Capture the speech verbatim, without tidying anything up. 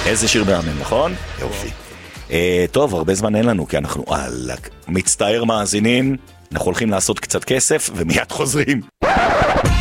איזה שיר מהמם, נכון? יופי. טוב, הרבה זמן אין לנו, כי אנחנו מצטער מאזינים, אנחנו הולכים לעשות קצת כסף ומיד חוזרים.